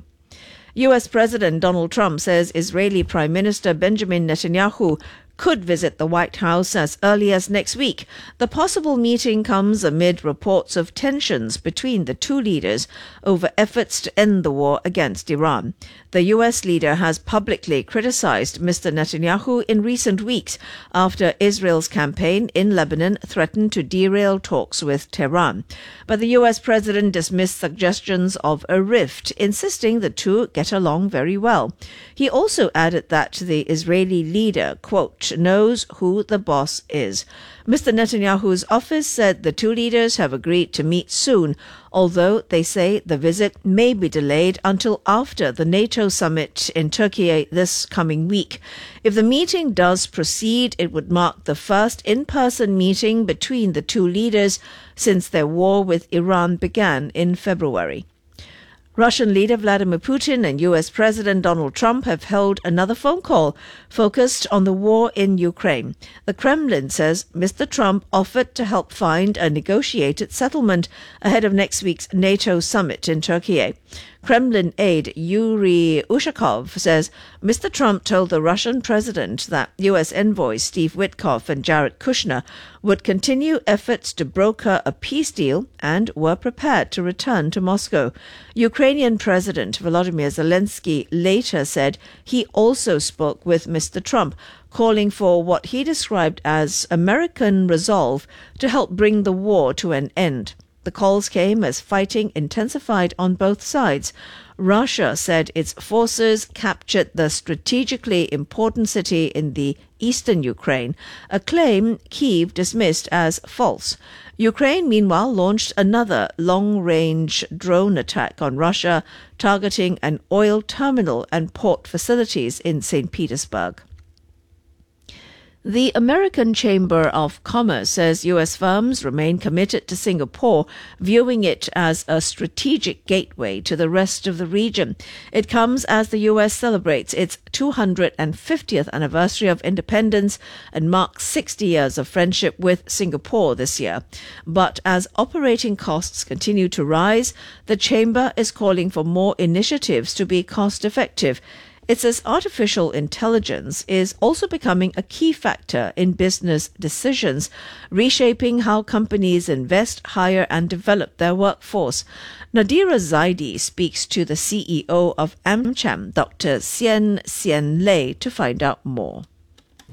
U S President Donald Trump says Israeli Prime Minister Benjamin Netanyahu could visit the White House as early as next week. The possible meeting comes amid reports of tensions between the two leaders over efforts to end the war against Iran. The U S leader has publicly criticized Mister Netanyahu in recent weeks after Israel's campaign in Lebanon threatened to derail talks with Tehran. But the U S president dismissed suggestions of a rift, insisting the two get along very well. He also added that the Israeli leader, quote, knows who the boss is. Mister Netanyahu's office said the two leaders have agreed to meet soon, although they say the visit may be delayed until after the NATO summit in Turkey this coming week. If the meeting does proceed, it would mark the first in-person meeting between the two leaders since their war with Iran began in February. Russian leader Vladimir Putin and U S President Donald Trump have held another phone call focused on the war in Ukraine. The Kremlin says Mister Trump offered to help find a negotiated settlement ahead of next week's NATO summit in Turkey. Kremlin aide Yuri Ushakov says Mister Trump told the Russian president that U S envoys Steve Witkoff and Jared Kushner would continue efforts to broker a peace deal and were prepared to return to Moscow. Ukrainian President Volodymyr Zelensky later said he also spoke with Mister Trump, calling for what he described as American resolve to help bring the war to an end. The calls came as fighting intensified on both sides. Russia said its forces captured the strategically important city in the eastern Ukraine, a claim Kyiv dismissed as false. Ukraine, meanwhile, launched another long-range drone attack on Russia, targeting an oil terminal and port facilities in Saint Petersburg. The American Chamber of Commerce says U S firms remain committed to Singapore, viewing it as a strategic gateway to the rest of the region. It comes as the U S celebrates its two hundred fiftieth anniversary of independence and marks sixty years of friendship with Singapore this year. But as operating costs continue to rise, the Chamber is calling for more initiatives to be cost-effective. It says artificial intelligence is also becoming a key factor in business decisions, reshaping how companies invest, hire and develop their workforce. Nadira Zaidi speaks to the C E O of AmCham, Doctor Xian Xian Lei, to find out more.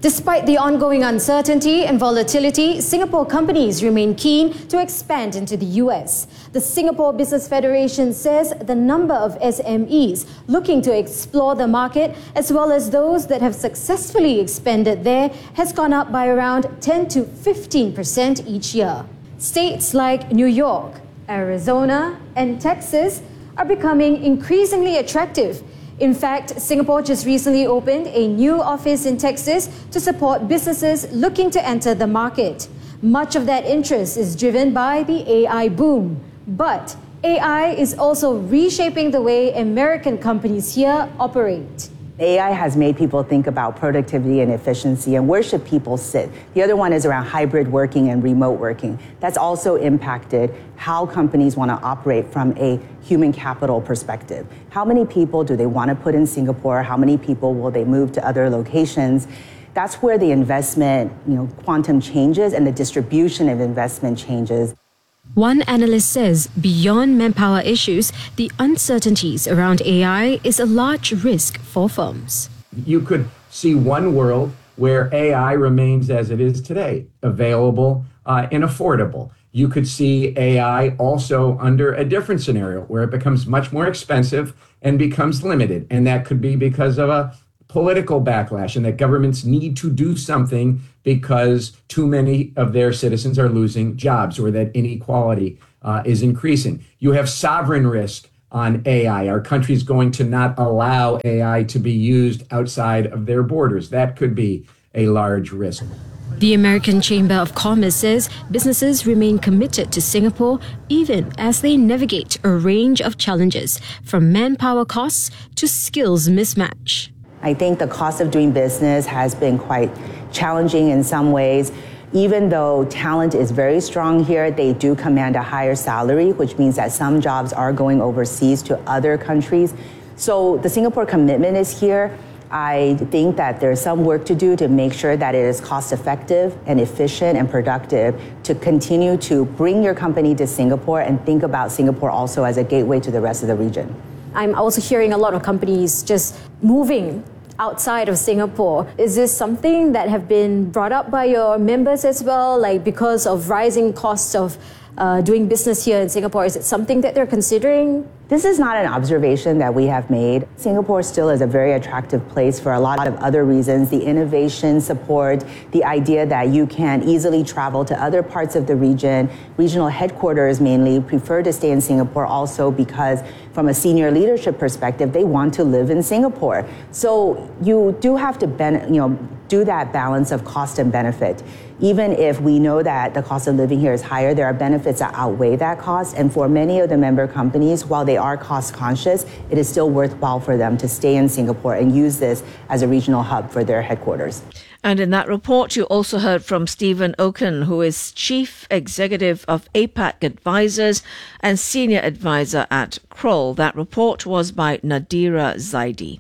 Despite the ongoing uncertainty and volatility, Singapore companies remain keen to expand into the U S. The Singapore Business Federation says the number of S M Es looking to explore the market, as well as those that have successfully expanded there, has gone up by around ten to fifteen percent each year. States like New York, Arizona, and Texas are becoming increasingly attractive. In fact, Singapore just recently opened a new office in Texas to support businesses looking to enter the market. Much of that interest is driven by the A I boom. But A I is also reshaping the way American companies here operate. A I has made people think about productivity and efficiency and where should people sit. The other one is around hybrid working and remote working. That's also impacted how companies want to operate from a human capital perspective. How many people do they want to put in Singapore? How many people will they move to other locations? That's where the investment, you know, quantum changes and the distribution of investment changes. One analyst says beyond manpower issues, the uncertainties around A I is a large risk for firms. You could see one world where A I remains as it is today, available uh, and affordable. You could see A I also under a different scenario where it becomes much more expensive and becomes limited. And that could be because of a political backlash and that governments need to do something because too many of their citizens are losing jobs or that inequality uh, is increasing. You have sovereign risk on A I. Our country's going to not allow A I to be used outside of their borders. That could be a large risk. The American Chamber of Commerce says businesses remain committed to Singapore even as they navigate a range of challenges, from manpower costs to skills mismatch. I think the cost of doing business has been quite challenging in some ways. Even though talent is very strong here, they do command a higher salary, which means that some jobs are going overseas to other countries. So the Singapore commitment is here. I think that there's some work to do to make sure that it is cost effective and efficient and productive to continue to bring your company to Singapore and think about Singapore also as a gateway to the rest of the region. I'm also hearing a lot of companies just moving outside of Singapore. Is this something that have been brought up by your members as well, like because of rising costs of uh, doing business here in Singapore? Is it something that they're considering? This is not an observation that we have made. Singapore still is a very attractive place for a lot of other reasons. The innovation support, the idea that you can easily travel to other parts of the region. Regional headquarters mainly prefer to stay in Singapore also because from a senior leadership perspective, they want to live in Singapore. So you do have to ben- you know, do that balance of cost and benefit. Even if we know that the cost of living here is higher, there are benefits that outweigh that cost. And for many of the member companies, while they are cost conscious, it is still worthwhile for them to stay in Singapore and use this as a regional hub for their headquarters. And in that report, you also heard from Stephen Oken, who is Chief Executive of A PAC Advisors and Senior Advisor at Kroll. That report was by Nadira Zaidi.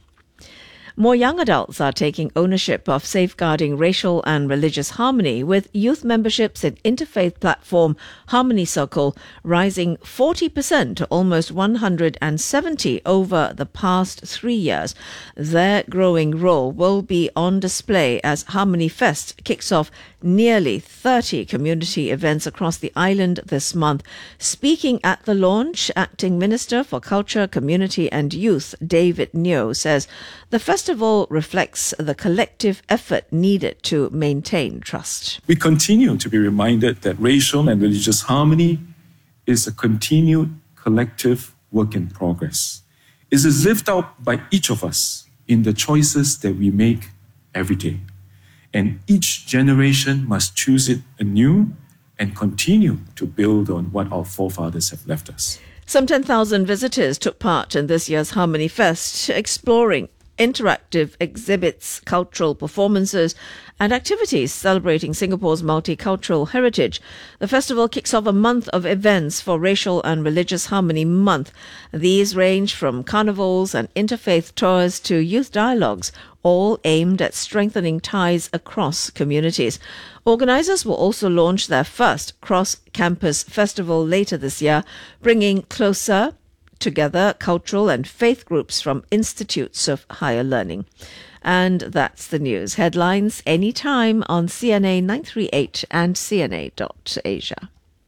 More young adults are taking ownership of safeguarding racial and religious harmony, with youth memberships in interfaith platform Harmony Circle rising forty percent to almost one hundred seventy over the past three years. Their growing role will be on display as Harmony Fest kicks off nearly thirty community events across the island this month. Speaking at the launch, Acting Minister for Culture, Community and Youth, David Neo, says the festival reflects the collective effort needed to maintain trust. We continue to be reminded that racial and religious harmony is a continued collective work in progress. It is lived out by each of us in the choices that we make every day. And each generation must choose it anew and continue to build on what our forefathers have left us. Some ten thousand visitors took part in this year's Harmony Fest, exploring interactive exhibits, cultural performances and activities celebrating Singapore's multicultural heritage. The festival kicks off a month of events for Racial and Religious Harmony Month. These range from carnivals and interfaith tours to youth dialogues, all aimed at strengthening ties across communities. Organisers will also launch their first cross-campus festival later this year, bringing closer together cultural and faith groups from institutes of higher learning. And that's the news. Headlines anytime on C N A nine three eight and C N A dot asia.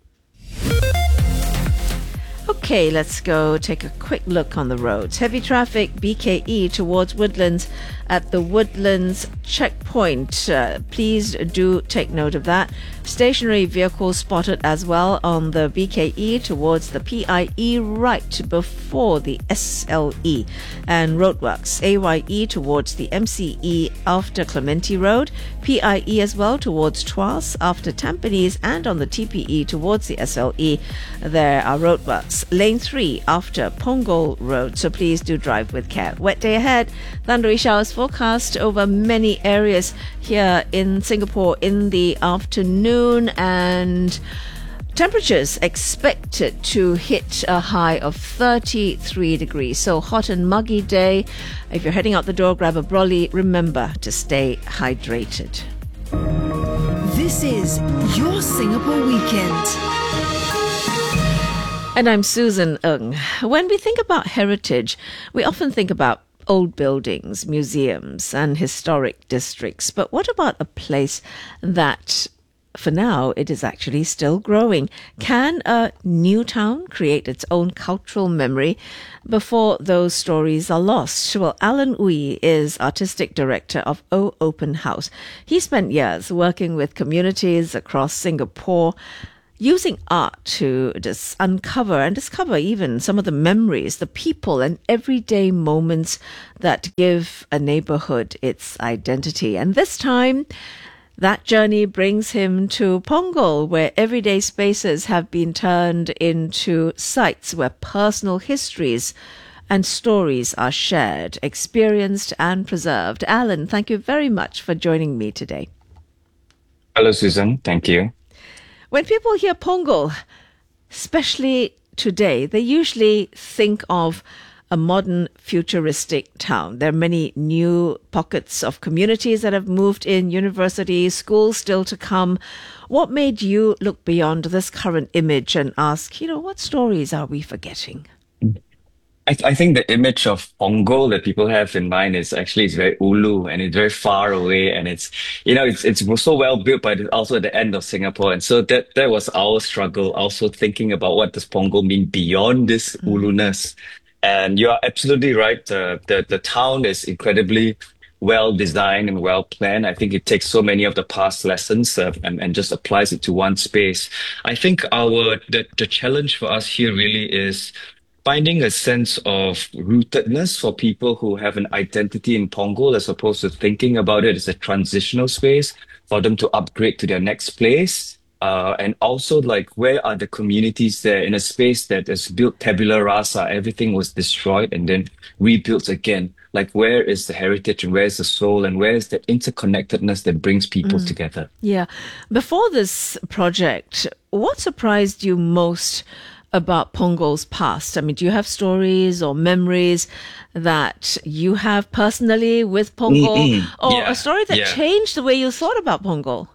Okay, let's go take a quick look on the roads. Heavy traffic, B K E towards Woodlands at the Woodlands checkpoint. Uh, please do take note of that. Stationary vehicles spotted as well on the B K E towards the P I E right before the S L E. And roadworks, A Y E towards the M C E after Clementi Road, P I E as well towards Tuas after Tampines, and on the T P E towards the S L E. There are roadworks. Lane three after Punggol Road, so please do drive with care. Wet day ahead. Thundery showers forecast over many areas here in Singapore in the afternoon, and temperatures expected to hit a high of thirty-three degrees. So hot and muggy day. If you're heading out the door, grab a brolly. Remember to stay hydrated. This is your Singapore Weekend. And I'm Susan Ng. When we think about heritage, we often think about old buildings, museums, and historic districts. But what about a place that, for now, it is actually still growing? Can a new town create its own cultural memory before those stories are lost? Well, Alan Ooi is artistic director of O Open House. He spent years working with communities across Singapore, using art to just uncover and discover even some of the memories, the people and everyday moments that give a neighborhood its identity. And this time, that journey brings him to Punggol, where everyday spaces have been turned into sites where personal histories and stories are shared, experienced and preserved. Alan, thank you very much for joining me today. Hello, Susan. Thank you. When people hear Punggol, especially today, they usually think of a modern, futuristic town. There are many new pockets of communities that have moved in, universities, schools still to come. What made you look beyond this current image and ask, you know, what stories are we forgetting? I, th- I think the image of Punggol that people have in mind is actually it's very ulu and it's very far away, and it's you know it's it's so well built, but it's also at the end of Singapore, and so that that was our struggle. Also thinking about what does Punggol mean beyond this mm. ulu-ness. And you are absolutely right. Uh, the the town is incredibly well designed and well planned. I think it takes so many of the past lessons uh, and, and just applies it to one space. I think our the the challenge for us here really is finding a sense of rootedness for people who have an identity in Punggol, as opposed to thinking about it as a transitional space for them to upgrade to their next place. Uh, and also, like, where are the communities there in a space that is built tabula rasa? Everything was destroyed and then rebuilt again. Like, where is the heritage and where is the soul and where is the interconnectedness that brings people mm. together? Yeah. Before this project, what surprised you most about Punggol's past? I mean, do you have stories or memories that you have personally with Punggol, mm-hmm. or yeah, a story that yeah. changed the way you thought about Punggol?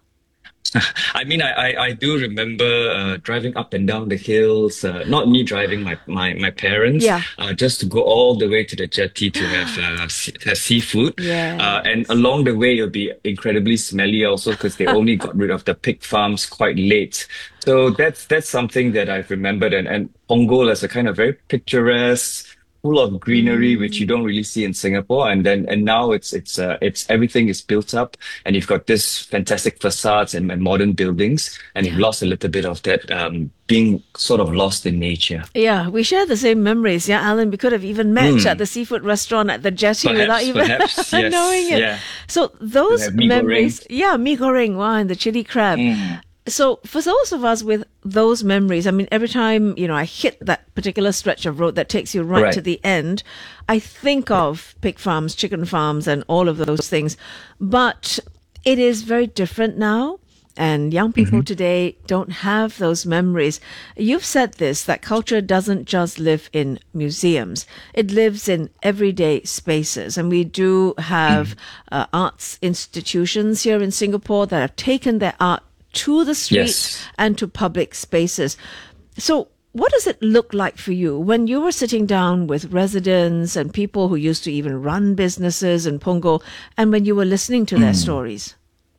I mean, I, I, I do remember uh, driving up and down the hills, uh, not me driving, my, my, my parents, yeah. uh, just to go all the way to the jetty to have, uh, see, have seafood. Yes. Uh, and along the way, you'll be incredibly smelly also because they only got rid of the pig farms quite late. So that's that's something that I've remembered. And, and Punggol as a kind of very picturesque, full of greenery, mm. which you don't really see in Singapore. And then and now it's it's uh, it's everything is built up, and you've got this fantastic facades and, and modern buildings, and yeah. you've lost a little bit of that um, being sort of lost in nature. Yeah, we share the same memories. Yeah, Alan, we could have even met mm. at the seafood restaurant at the jetty perhaps, without even perhaps, yes, knowing it. Yeah. So those mee memories, goreng. yeah, mee goreng, wow, and the chili crab. Mm. So for those of us with those memories, I mean, every time, you know, I hit that particular stretch of road that takes you right, right. to the end, I think of pig farms, chicken farms, and all of those things. But it is very different now. And young people mm-hmm. today don't have those memories. You've said this, that culture doesn't just live in museums. It lives in everyday spaces. And we do have mm. uh, arts institutions here in Singapore that have taken their art to the streets yes. and to public spaces. So what does it look like for you when you were sitting down with residents and people who used to even run businesses in Punggol, and when you were listening to their stories?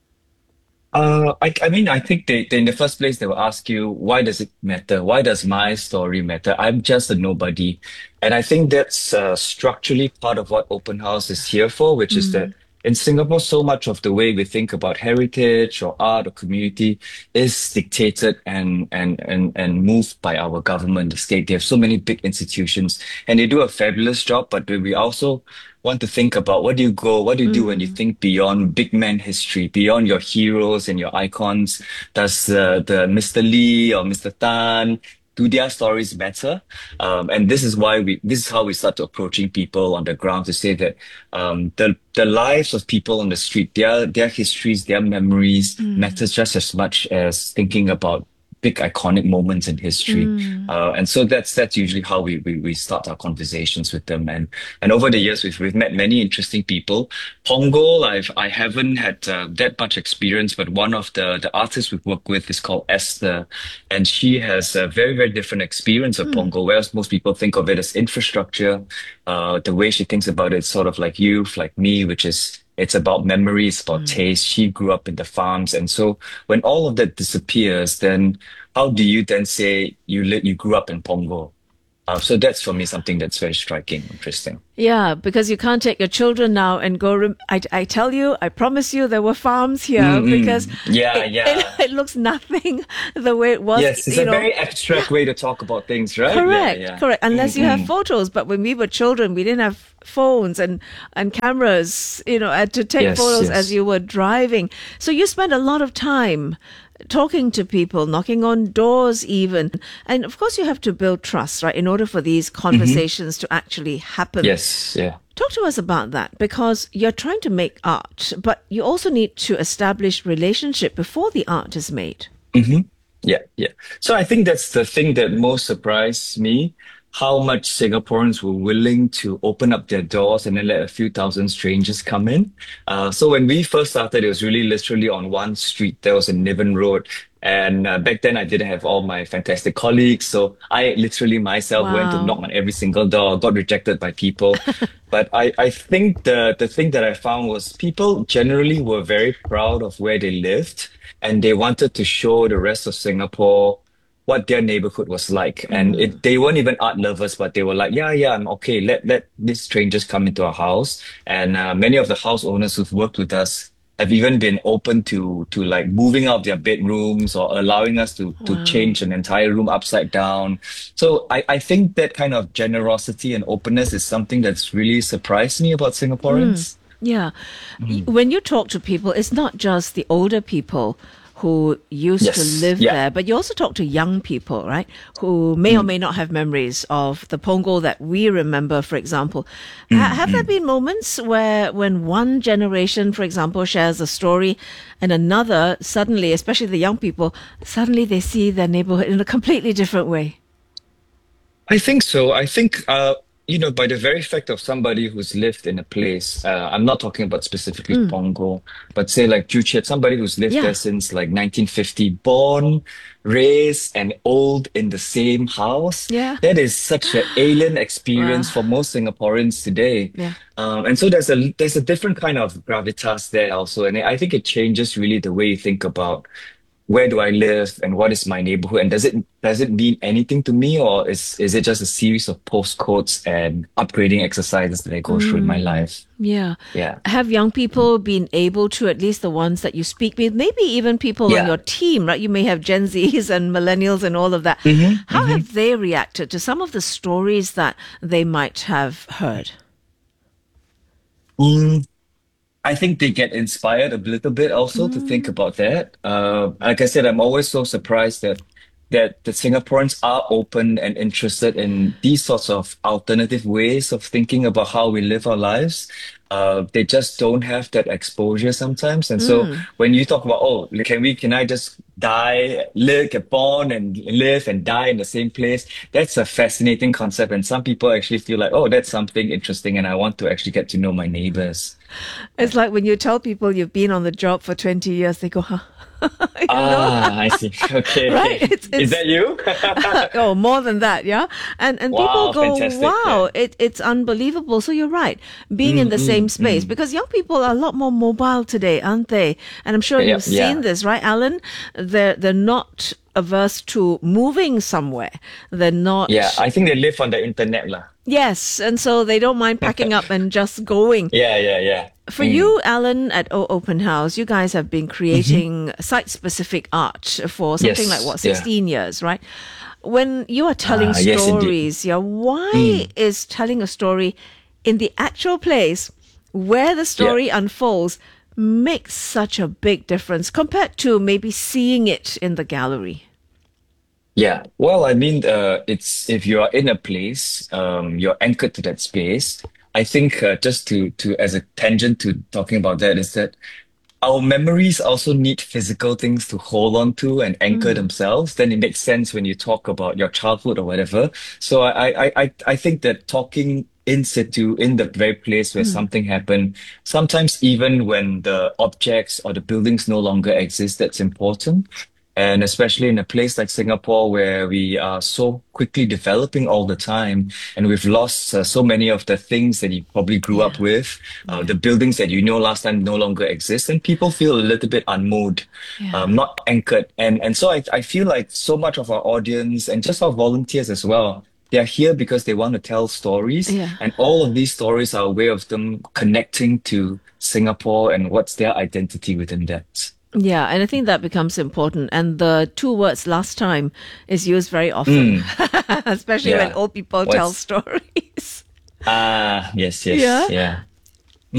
Uh, I, I mean, I think they, they, in the first place, they will ask you, why does it matter? Why does my story matter? I'm just a nobody. And I think that's uh, structurally part of what Open House is here for, which is that in Singapore, so much of the way we think about heritage or art or community is dictated and, and, and, and moved by our government, the state. They have so many big institutions and they do a fabulous job, but we also want to think about what do you go, what do you do when you think beyond big man history, beyond your heroes and your icons? Does uh, the Mister Lee or Mister Tan, do their stories matter? Um, and this is why we, this is how we start approaching people on the ground to say that um, the the lives of people on the street, their their histories, their memories mm. matters just as much as thinking about big iconic moments in history. Mm. Uh, and so that's that's usually how we, we we start our conversations with them. And and over the years, we've we've met many interesting people. Punggol, I've I haven't had uh, that much experience, but one of the the artists we've worked with is called Esther, and she has a very very different experience of mm. Punggol, whereas most people think of it as infrastructure. Uh, the way she thinks about it is sort of like youth, like me, which is it's about memories, about mm. taste. She grew up in the farms. And so when all of that disappears, then how do you then say you li- you grew up in Punggol? Uh, so that's for me something that's very striking, interesting. Yeah, because you can't take your children now and go, rem- I, I tell you, I promise you there were farms here mm-hmm. because yeah, it, yeah. It, it looks nothing the way it was. Yes, it's you a know. very abstract way to talk about things, right? Correct, yeah, yeah. correct. Unless mm-hmm. you have photos. But when we were children, we didn't have phones and, and cameras, you know, to take yes, photos yes. as you were driving. So you spent a lot of time talking to people, knocking on doors even. And of course you have to build trust, right, in order for these conversations mm-hmm. to actually happen. Yes, yeah. Talk to us about that, because you're trying to make art, but you also need to establish relationship before the art is made. Mm-hmm. Yeah, yeah. So I think that's the thing that most surprised me, how much Singaporeans were willing to open up their doors and then let a few thousand strangers come in. Uh, so when we first started, it was really literally on one street. That was in Niven Road. And uh, back then I didn't have all my fantastic colleagues. So I literally myself wow. went to knock on every single door, got rejected by people. But I, I think the, the thing that I found was people generally were very proud of where they lived, and they wanted to show the rest of Singapore what their neighborhood was like. And mm. it, they weren't even art lovers, but they were like, yeah, yeah, I'm okay. Let, let these strangers come into our house. And uh, many of the house owners who've worked with us have even been open to, to like moving out their bedrooms or allowing us to, wow. to change an entire room upside down. So I, I think that kind of generosity and openness is something that's really surprised me about Singaporeans. Mm. Yeah. Mm. When you talk to people, it's not just the older people who used yes. to live yeah. there, but you also talk to young people, right, who may mm. or may not have memories of the Punggol that we remember, for example. Mm. Ha- have there been moments where when one generation, for example, shares a story and another suddenly, especially the young people, suddenly they see their neighborhood in a completely different way? I think so. I think... Uh, You know, by the very fact of somebody who's lived in a place, uh, I'm not talking about specifically mm. Punggol, but say like Joo Chiat, somebody who's lived yeah. there since like nineteen fifty, born, raised, and old in the same house. Yeah. That is such an alien experience wow. for most Singaporeans today. Yeah. Um, and so there's a there's a different kind of gravitas there also, and I think it changes really the way you think about where do I live and what is my neighborhood, and does it does it mean anything to me, or is is it just a series of postcodes and upgrading exercises that I go mm. through in my life? Yeah. Yeah. Have young people been able to, at least the ones that you speak with, maybe even people yeah. on your team, right? You may have Gen Zs and millennials and all of that. Mm-hmm, How mm-hmm. have they reacted to some of the stories that they might have heard? Mm. I think they get inspired a little bit also mm. to think about that. Uh, like I said, I'm always so surprised that that the Singaporeans are open and interested in these sorts of alternative ways of thinking about how we live our lives. Uh, they just don't have that exposure sometimes. And so Mm. when you talk about, oh, can we, can I just die, live, get born and live and die in the same place. That's a fascinating concept. And some people actually feel like, oh, that's something interesting. And I want to actually get to know my neighbors. It's like when you tell people you've been on the job for twenty years, they go, huh? You ah, know? I see. Okay. Right? It's, it's, Is that you? oh, more than that, yeah. And and Wow, people go, fantastic, wow, it, it's unbelievable. So you're right, being in the Mm, same mm, space, mm. because young people are a lot more mobile today, aren't they? And I'm sure Yeah, you've yeah. seen this, right, Alan? They're they're not averse to moving somewhere. They're not. Yeah, I think they live on the internet. lah. Yes, and so they don't mind packing up and just going. Yeah, yeah, yeah. For Mm. you, Alan, at O Open House, you guys have been creating site-specific art for something Yes, like, what, yeah. sixteen years, right? When you are telling Ah, yes, indeed. stories, yeah, why Mm. is telling a story in the actual place where the story unfolds makes such a big difference compared to maybe seeing it in the gallery? Yeah, well, I mean, uh, it's if you are in a place, um, you're anchored to that space. I think uh, just to to as a tangent to talking about that is that our memories also need physical things to hold on to and anchor Mm. themselves. Then it makes sense when you talk about your childhood or whatever. So I I I I think that talking in situ, in the very place where Mm. something happened, sometimes even when the objects or the buildings no longer exist, that's important. And especially in a place like Singapore, where we are so quickly developing all the time, and we've lost uh, so many of the things that you probably grew up with, uh, the buildings that you know last time no longer exist, and people feel a little bit unmoved, um, not anchored. And and so I, I feel like so much of our audience and just our volunteers as well, they are here because they want to tell stories, Yeah. and all of these stories are a way of them connecting to Singapore and what's their identity within that. Yeah, and I think that becomes important. And the two words "last time" is used very often, especially when Yeah. old people tell What's- stories. Ah, yes, yes, Yeah. yeah.